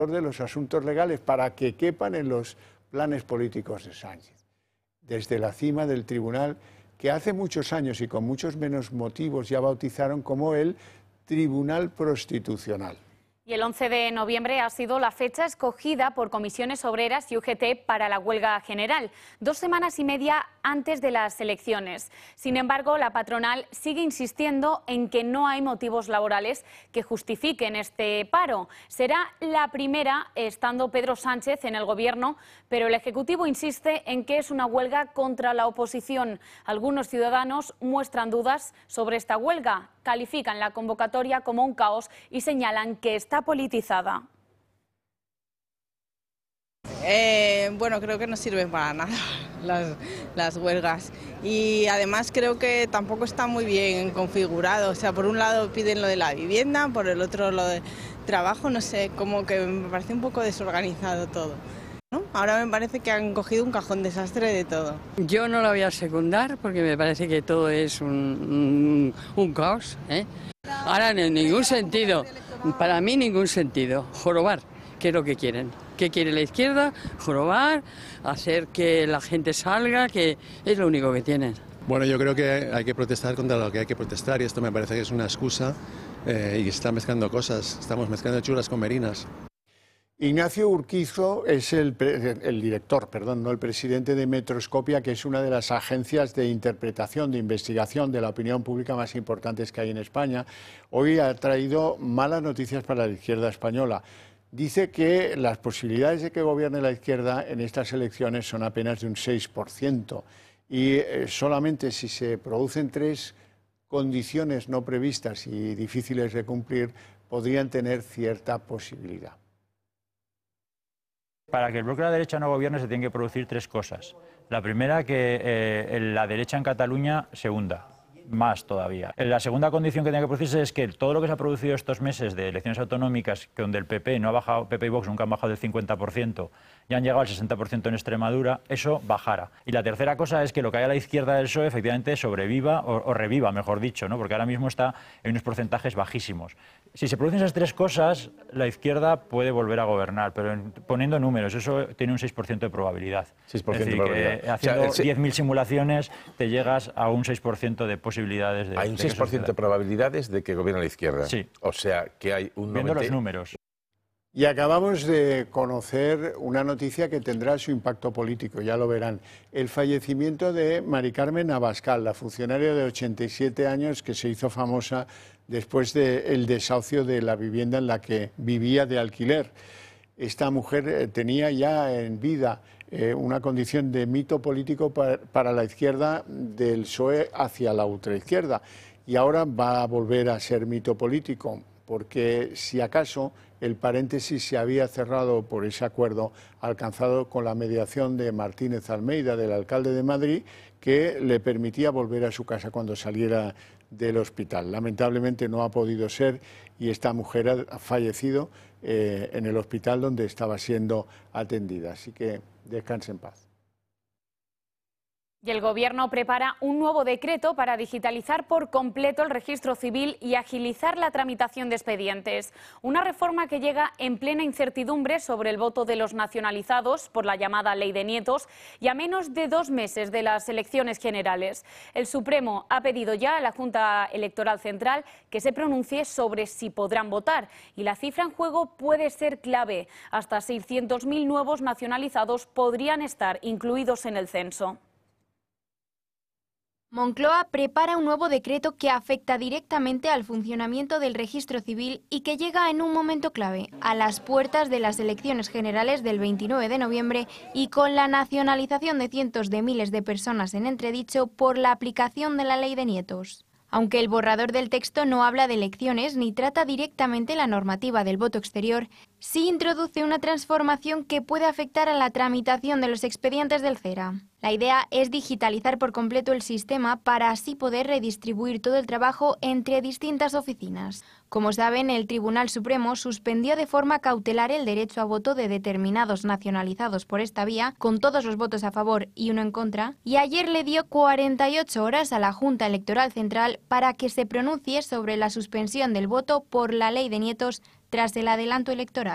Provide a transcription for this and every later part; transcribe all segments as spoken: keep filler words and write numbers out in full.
de los asuntos legales para que quepan en los planes políticos de Sánchez. Desde la cima del tribunal, que hace muchos años y con muchos menos motivos ya bautizaron como el Tribunal Prostitucional. Y el once de noviembre ha sido la fecha escogida por comisiones obreras y U G T para la huelga general, dos semanas y media antes de las elecciones. Sin embargo, la patronal sigue insistiendo en que no hay motivos laborales que justifiquen este paro. Será la primera estando Pedro Sánchez en el gobierno, pero el Ejecutivo insiste en que es una huelga contra la oposición. Algunos ciudadanos muestran dudas sobre esta huelga, califican la convocatoria como un caos y señalan que está politizada. Eh, bueno, creo que no sirven para nada las, las huelgas y además creo que tampoco está muy bien configurado. O sea, por un lado piden lo de la vivienda, por el otro lo de trabajo, no sé, como que me parece un poco desorganizado todo, ¿no? Ahora me parece que han cogido un cajón desastre de todo. Yo no la voy a secundar porque me parece que todo es un, un, un caos, ¿eh? Ahora en ningún sentido, para mí ningún sentido, jorobar, ¿qué es lo que quieren? ¿Qué quiere la izquierda? Jorobar, hacer que la gente salga, que es lo único que tienen. Bueno, yo creo que hay que protestar contra lo que hay que protestar y esto me parece que es una excusa eh, y se están mezclando cosas, estamos mezclando chulas con merinas. Ignacio Urquizo es el, el director, perdón, no el presidente de Metroscopia, que es una de las agencias de interpretación, de investigación de la opinión pública más importantes que hay en España. Hoy ha traído malas noticias para la izquierda española. Dice que las posibilidades de que gobierne la izquierda en estas elecciones son apenas de un seis por ciento y eh, solamente si se producen tres condiciones no previstas y difíciles de cumplir podrían tener cierta posibilidad. Para que el bloque de la derecha no gobierne se tienen que producir tres cosas. La primera, que eh, la derecha en Cataluña se hunda, más todavía. La segunda condición que tiene que producirse es que todo lo que se ha producido estos meses de elecciones autonómicas, que donde el P P no ha bajado, P P y Vox nunca han bajado del cincuenta por ciento, ya han llegado al sesenta por ciento en Extremadura, eso bajara. Y la tercera cosa es que lo que hay a la izquierda del P S O E efectivamente sobreviva o, o reviva, mejor dicho, ¿no? Porque ahora mismo está en unos porcentajes bajísimos. Si se producen esas tres cosas, la izquierda puede volver a gobernar, pero en, poniendo números, eso tiene un seis por ciento de probabilidad. seis por ciento es decir, de probabilidad. que haciendo O sea, diez mil simulaciones te llegas a un seis por ciento de posibilidades de... Hay un seis por ciento de probabilidades de que gobierne la izquierda. Sí. O sea, que hay un Viendo noventa... los números. Y acabamos de conocer una noticia que tendrá su impacto político, ya lo verán. El fallecimiento de Mari Carmen Abascal, la funcionaria de ochenta y siete años que se hizo famosa después del desahucio de la vivienda en la que vivía de alquiler. Esta mujer eh, tenía ya en vida eh, una condición de mito político para, para la izquierda del P S O E hacia la ultraizquierda y ahora va a volver a ser mito político, porque si acaso el paréntesis se había cerrado por ese acuerdo alcanzado con la mediación de Martínez Almeida, del alcalde de Madrid, que le permitía volver a su casa cuando saliera del hospital. Lamentablemente no ha podido ser y esta mujer ha fallecido eh, en el hospital donde estaba siendo atendida. Así que descanse en paz. Y el Gobierno prepara un nuevo decreto para digitalizar por completo el registro civil y agilizar la tramitación de expedientes. Una reforma que llega en plena incertidumbre sobre el voto de los nacionalizados por la llamada Ley de Nietos y a menos de dos meses de las elecciones generales. El Supremo ha pedido ya a la Junta Electoral Central que se pronuncie sobre si podrán votar y la cifra en juego puede ser clave. Hasta seiscientos mil nuevos nacionalizados podrían estar incluidos en el censo. Moncloa prepara un nuevo decreto que afecta directamente al funcionamiento del registro civil y que llega en un momento clave, a las puertas de las elecciones generales del veintinueve de noviembre y con la nacionalización de cientos de miles de personas en entredicho por la aplicación de la Ley de Nietos. Aunque el borrador del texto no habla de elecciones ni trata directamente la normativa del voto exterior, sí introduce una transformación que puede afectar a la tramitación de los expedientes del CERA. La idea es digitalizar por completo el sistema para así poder redistribuir todo el trabajo entre distintas oficinas. Como saben, el Tribunal Supremo suspendió de forma cautelar el derecho a voto de determinados nacionalizados por esta vía, con todos los votos a favor y uno en contra, y ayer le dio cuarenta y ocho horas a la Junta Electoral Central para que se pronuncie sobre la suspensión del voto por la Ley de Nietos tras el adelanto electoral.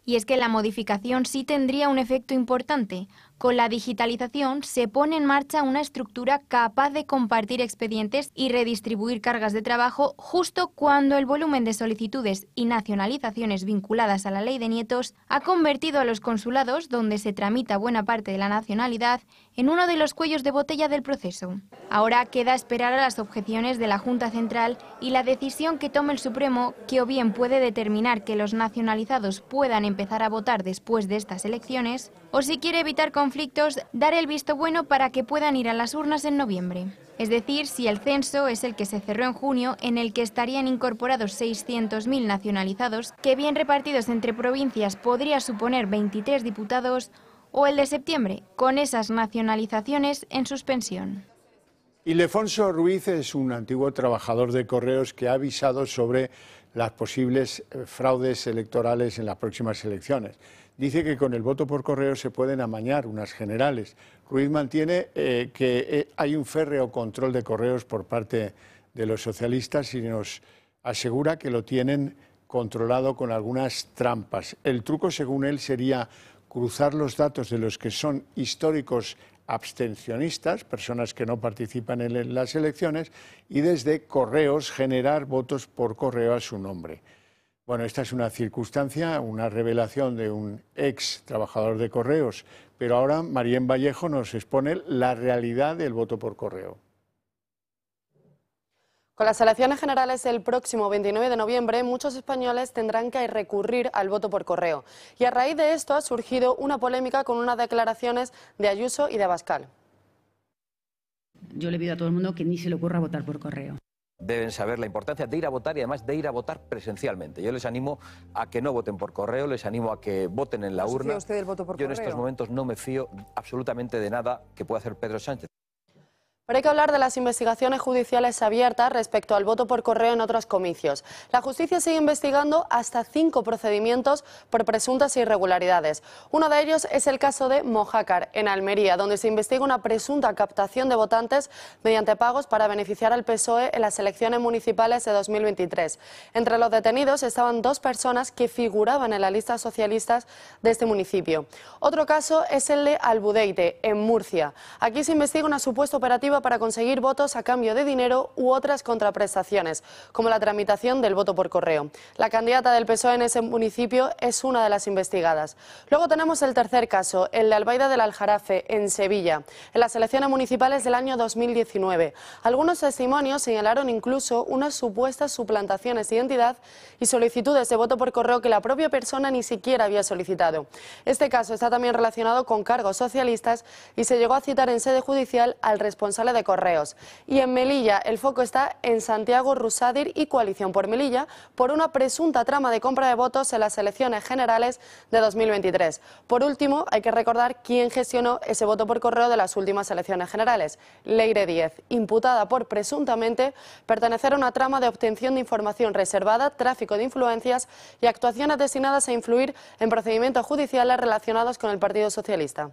Y es que la modificación sí tendría un efecto importante. Con la digitalización se pone en marcha una estructura capaz de compartir expedientes y redistribuir cargas de trabajo justo cuando el volumen de solicitudes y nacionalizaciones vinculadas a la ley de nietos ha convertido a los consulados, donde se tramita buena parte de la nacionalidad, en uno de los cuellos de botella del proceso. Ahora queda esperar a las objeciones de la Junta Central y la decisión que tome el Supremo, que o bien puede determinar que los nacionalizados puedan empezar a votar después de estas elecciones, o si quiere evitar conflictos, dar el visto bueno para que puedan ir a las urnas en noviembre. Es decir, si el censo es el que se cerró en junio, en el que estarían incorporados seiscientos mil nacionalizados, que bien repartidos entre provincias podría suponer veintitrés diputados, o el de septiembre, con esas nacionalizaciones en suspensión. Ildefonso Ruiz es un antiguo trabajador de Correos que ha avisado sobre las posibles fraudes electorales en las próximas elecciones. Dice que con el voto por correo se pueden amañar unas generales. Ruiz mantiene eh, que eh, hay un férreo control de correos por parte de los socialistas y nos asegura que lo tienen controlado con algunas trampas. El truco, según él, sería cruzar los datos de los que son históricos abstencionistas, personas que no participan en las elecciones, y desde correos generar votos por correo a su nombre. Bueno, esta es una circunstancia, una revelación de un ex trabajador de Correos, pero ahora Marién Vallejo nos expone la realidad del voto por correo. Con las elecciones generales el próximo veintinueve de noviembre, muchos españoles tendrán que recurrir al voto por correo. Y a raíz de esto ha surgido una polémica con unas declaraciones de Ayuso y de Abascal. Yo le pido a todo el mundo que ni se le ocurra votar por correo. Deben saber la importancia de ir a votar y además de ir a votar presencialmente. Yo les animo a que no voten por correo, les animo a que voten en la urna. ¿No se fía usted del voto por Yo correo? en estos momentos no me fío absolutamente de nada que pueda hacer Pedro Sánchez. Pero hay que hablar de las investigaciones judiciales abiertas respecto al voto por correo en otros comicios. La justicia sigue investigando hasta cinco procedimientos por presuntas irregularidades. Uno de ellos es el caso de Mojácar, en Almería, donde se investiga una presunta captación de votantes mediante pagos para beneficiar al P S O E en las elecciones municipales de dos mil veintitrés. Entre los detenidos estaban dos personas que figuraban en las listas socialistas de este municipio. Otro caso es el de Albudeite, en Murcia. Aquí se investiga una supuesta operativa para conseguir votos a cambio de dinero u otras contraprestaciones, como la tramitación del voto por correo. La candidata del P S O E en ese municipio es una de las investigadas. Luego tenemos el tercer caso, el de Albaida del Aljarafe, en Sevilla, en las elecciones municipales del año dos mil diecinueve. Algunos testimonios señalaron incluso unas supuestas suplantaciones de identidad y solicitudes de voto por correo que la propia persona ni siquiera había solicitado. Este caso está también relacionado con cargos socialistas y se llegó a citar en sede judicial al responsable de Correos. Y en Melilla el foco está en Santiago Rusadir y Coalición por Melilla por una presunta trama de compra de votos en las elecciones generales de dos mil veintitrés. Por último, hay que recordar quién gestionó ese voto por correo de las últimas elecciones generales. Leire Díez, imputada por presuntamente pertenecer a una trama de obtención de información reservada, tráfico de influencias y actuaciones destinadas a influir en procedimientos judiciales relacionados con el Partido Socialista.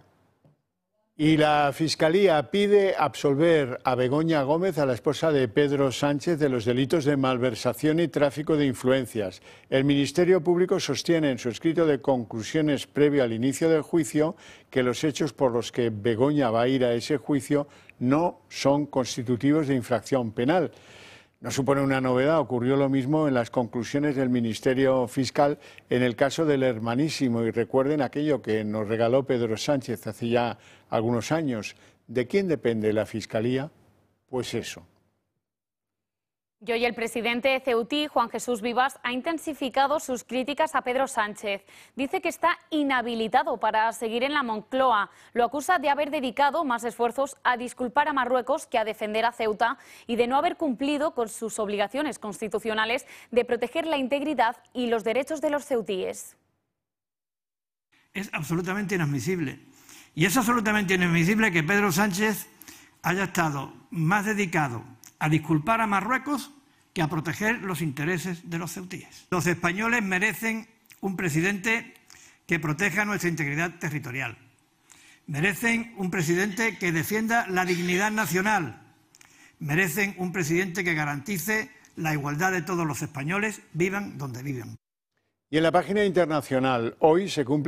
Y la Fiscalía pide absolver a Begoña Gómez, a la esposa de Pedro Sánchez, de los delitos de malversación y tráfico de influencias. El Ministerio Público sostiene en su escrito de conclusiones previo al inicio del juicio que los hechos por los que Begoña va a ir a ese juicio no son constitutivos de infracción penal. No supone una novedad, ocurrió lo mismo en las conclusiones del Ministerio Fiscal en el caso del Hermanísimo. Y recuerden aquello que nos regaló Pedro Sánchez hace ya algunos años. ¿De quién depende la Fiscalía? Pues eso. Y hoy el presidente ceutí, Juan Jesús Vivas, ha intensificado sus críticas a Pedro Sánchez. Dice que está inhabilitado para seguir en la Moncloa. Lo acusa de haber dedicado más esfuerzos a disculpar a Marruecos que a defender a Ceuta y de no haber cumplido con sus obligaciones constitucionales de proteger la integridad y los derechos de los ceutíes. Es absolutamente inadmisible. Y es absolutamente inadmisible que Pedro Sánchez haya estado más dedicado a disculpar a Marruecos que a proteger los intereses de los ceutíes. Los españoles merecen un presidente que proteja nuestra integridad territorial. Merecen un presidente que defienda la dignidad nacional. Merecen un presidente que garantice la igualdad de todos los españoles, vivan donde vivan. Y en la página internacional, hoy se cumple